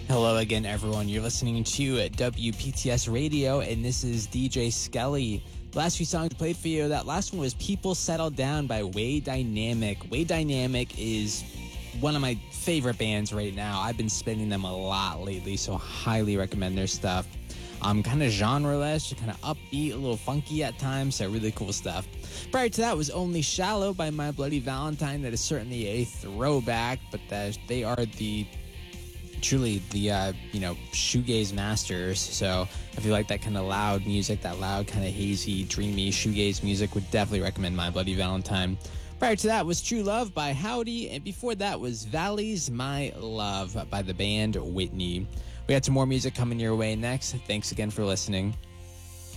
Hello again, everyone. You're listening to WPTS Radio, and this is DJ Skelly. The last few songs played for you, that last one was People Settle Down by Way Dynamic. Way Dynamic is one of my favorite bands right now. I've been spinning them a lot lately, so highly recommend their stuff. Kind of genre-less, kind of upbeat, a little funky at times, so really cool stuff. Prior to that was Only Shallow by My Bloody Valentine. That is certainly a throwback, but they are truly the shoegaze masters. So if you like that kind of loud music, that loud kind of hazy, dreamy shoegaze music, would definitely recommend My Bloody Valentine. Prior to that was True Love by Howdy, and before that was Valley's My Love by the band Whitney. We got some more music coming your way next. Thanks again for listening.